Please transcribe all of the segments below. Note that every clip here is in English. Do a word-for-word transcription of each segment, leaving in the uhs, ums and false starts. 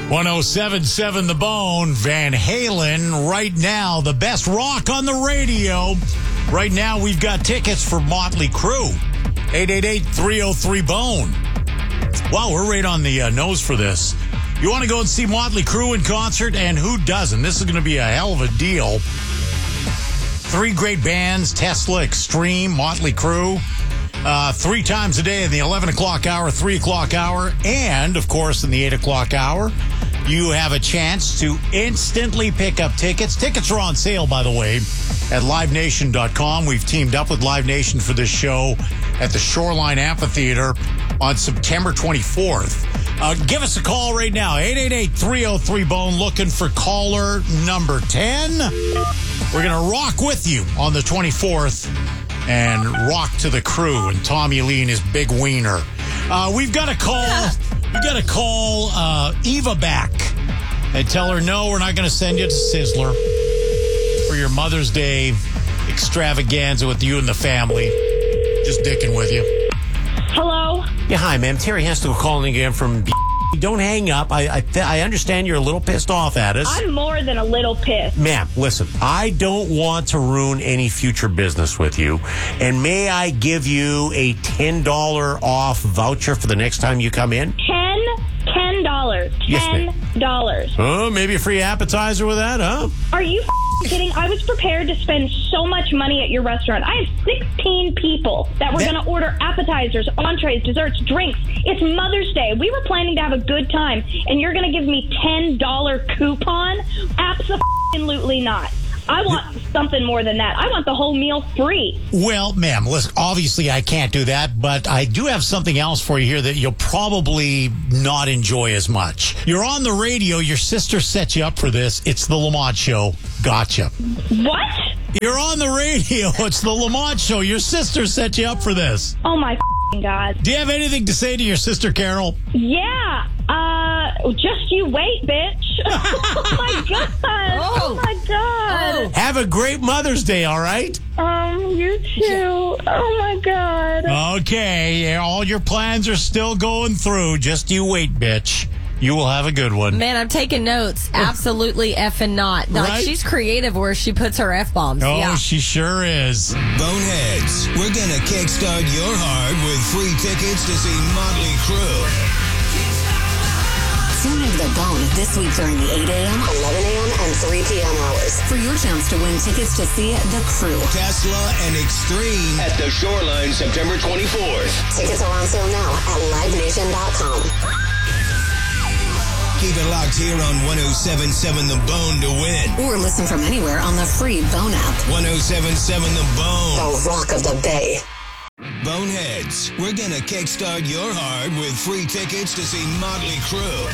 one oh seven point seven The Bone, Van Halen. Right now, the best rock on the radio. Right now, we've got tickets for Motley Crue. eight eight eight, three oh three, bone. Wow, we're right on the uh, nose for this. You want to go and see Motley Crue in concert? And who doesn't? This is going to be a hell of a deal. Three great bands, Tesla, Extreme, Motley Crue. Uh, three times a day in the eleven o'clock hour, three o'clock hour, and, of course, in the eight o'clock hour. You have a chance to instantly pick up tickets. Tickets are on sale, by the way, at live nation dot com. We've teamed up with Live Nation for this show at the Shoreline Amphitheater on September twenty-fourth. Uh, give us a call right now, eight eight eight, three oh three, bone, looking for caller number ten. We're going to rock with you on the twenty-fourth and rock to the Crew and Tommy Lee and his big wiener. Uh, we've got to call... You got to call uh, Eva back and tell her, no, we're not going to send you to Sizzler for your Mother's Day extravaganza with you and the family. Just dicking with you. Hello? Yeah, hi, ma'am. Terry Hestill calling again from B. Don't hang up. I I, th- I understand you're a little pissed off at us. I'm more than a little pissed. Ma'am, listen, I don't want to ruin any future business with you. And may I give you a ten dollars off voucher for the next time you come in? Ten? Ten dollars. Yes, Ten dollars. Oh, maybe a free appetizer with that, huh? Are you f***ing kidding? I was prepared to spend so much money at your restaurant. I have sixteen people that were That- going to order appetizers, entrees, desserts, drinks. It's Mother's Day. We were planning to have a good time, and you're going to give me ten dollars coupon? Absolutely not. I want something more than that. I want the whole meal free. Well, ma'am, listen, obviously I can't do that, but I do have something else for you here that you'll probably not enjoy as much. You're on the radio. Your sister set you up for this. It's the Lamont Show. Gotcha. What? You're on the radio. It's the Lamont Show. Your sister set you up for this. Oh, my f***ing God. Do you have anything to say to your sister, Carol? Yeah. Uh, just you wait, bitch. Oh, my God. Oh. Oh, my God. Have a great Mother's Day, all right? Um, you too. Oh, my God. Okay, all your plans are still going through. Just you wait, bitch. You will have a good one. Man, I'm taking notes. Absolutely effing not. Like, Right? she's creative where she puts her F-bombs. Oh, yeah. she sure is. Boneheads, we're going to kickstart your heart with free tickets to see Motley Crue. Tune into The Bone this week during the eight a.m., eleven a.m., and three p.m. hours for your chance to win tickets to see The Crew. Tesla and Extreme at the Shoreline September twenty-fourth. Tickets are on sale now at live nation dot com. Keep it locked here on one oh seven point seven The Bone to win. Or listen from anywhere on the free Bone app. one oh seven point seven The Bone. The Rock of the Bay. Boneheads, we're going to kickstart your heart with free tickets to see Motley Crue.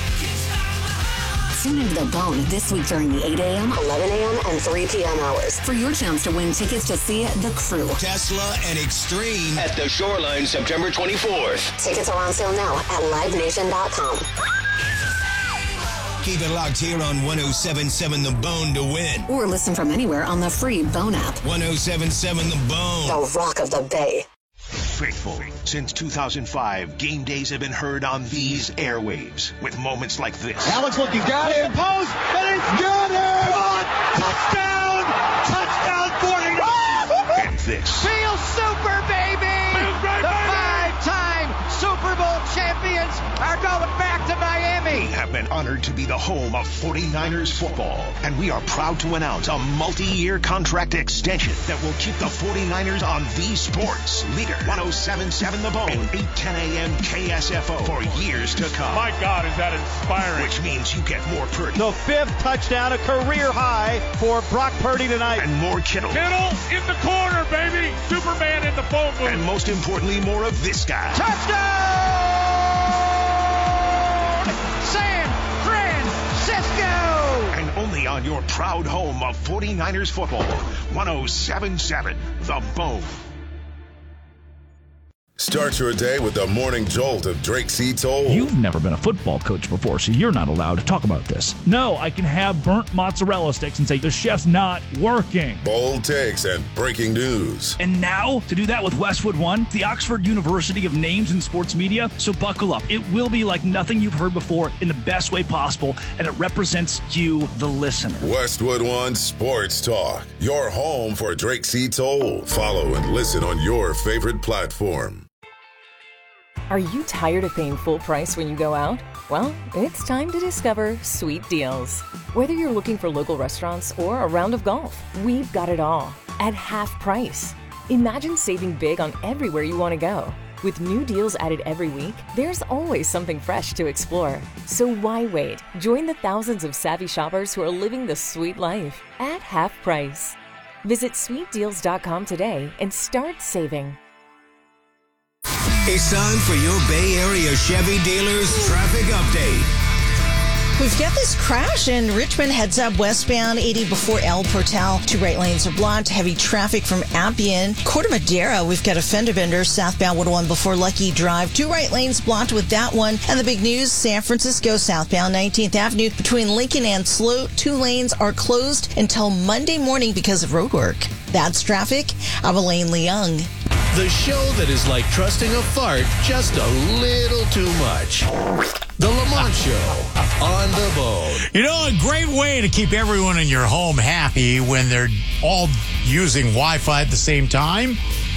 Tune into The Bone this week during the eight a.m., eleven a.m., and three p.m. hours for your chance to win tickets to see The Crew. Tesla and Extreme at the Shoreline September twenty-fourth. Tickets are on sale now at live nation dot com. Keep it locked here on one oh seven point seven The Bone to win. Or listen from anywhere on the free Bone app. one oh seven point seven The Bone. The Rock of the Bay. Faithful. Since two thousand five, game days have been heard on these airwaves with moments like this. Alex looking, got him, post, and it's got him! Touchdown! Touchdown, forty-nine! And this. Feel super, baby! The five-time Super Bowl champions are going back to Miami! We have been honored to be the home of forty-niners football, and we are proud to announce a multi-year contract extension that will keep the forty-niners on the sports leader. one oh seven point seven The Bone, eight ten a.m. K S F O for years to come. My God, is that inspiring. Which means you get more Purdy. The fifth touchdown, a career high for Brock Purdy tonight. And more Kittle. Kittle in the corner, baby. Superman in the phone booth. And most importantly, more of this guy. Touchdown! San Francisco! And only on your proud home of forty-niners football, one oh seven point seven The Bone. Start your day with the morning jolt of Drake C. Toll. You've never been a football coach before, so you're not allowed to talk about this. No, I can have burnt mozzarella sticks and say the chef's not working. Bold takes and breaking news. And now, to do that with Westwood One, the Oxford University of names in sports media. So buckle up. It will be like nothing you've heard before in the best way possible, and it represents you, the listener. Westwood One Sports Talk, your home for Drake C. Toll. Follow and listen on your favorite platform. Are you tired of paying full price when you go out? Well, it's time to discover Sweet Deals. Whether you're looking for local restaurants or a round of golf, we've got it all at half price. Imagine saving big on everywhere you want to go. With new deals added every week, there's always something fresh to explore. So why wait? Join the thousands of savvy shoppers who are living the sweet life at half price. Visit sweet deals dot com today and start saving. It's time for your Bay Area Chevy dealers traffic update. We've got this crash in Richmond, heads up westbound eighty before El Portal. Two right lanes are blocked. Heavy traffic from Appian. Corte Madera, we've got a fender bender southbound one oh one before Lucky Drive. Two right lanes blocked with that one. And the big news, San Francisco southbound nineteenth Avenue between Lincoln and Sloat. Two lanes are closed until Monday morning because of road work. That's traffic. I'm Elaine Leung. The show that is like trusting a fart just a little too much. The Lamont Show on the Bone. You know, a great way to keep everyone in your home happy when they're all using Wi-Fi at the same time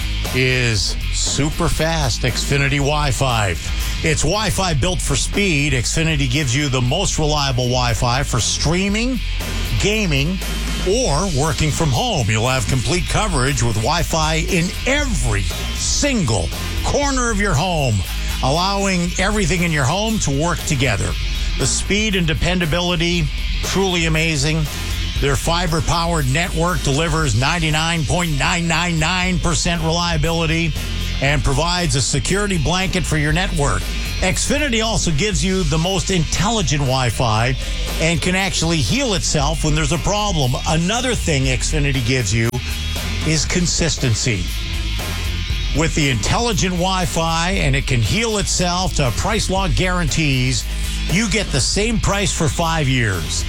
is super fast Xfinity Wi-Fi. It's Wi-Fi built for speed. Xfinity gives you the most reliable Wi-Fi for streaming, gaming, or working from home. You'll have complete coverage with Wi-Fi in every single corner of your home, allowing everything in your home to work together. The speed and dependability, truly amazing. Their fiber-powered network delivers ninety-nine point nine nine nine percent reliability and provides a security blanket for your network. Xfinity also gives you the most intelligent Wi-Fi and can actually heal itself when there's a problem. Another thing Xfinity gives you is consistency. With the intelligent Wi-Fi and it can heal itself to price lock guarantees, you get the same price for five years.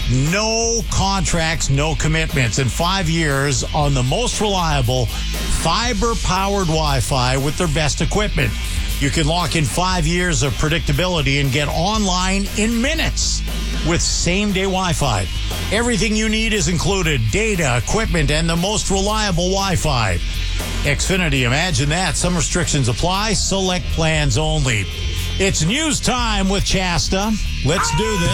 No contracts, no commitments. In five years on the most reliable fiber-powered Wi-Fi with their best equipment. You can lock in five years of predictability and get online in minutes with same-day Wi-Fi. Everything you need is included. Data, equipment, and the most reliable Wi-Fi. Xfinity, imagine that. Some restrictions apply. Select plans only. It's news time with Shasta. Let's do this.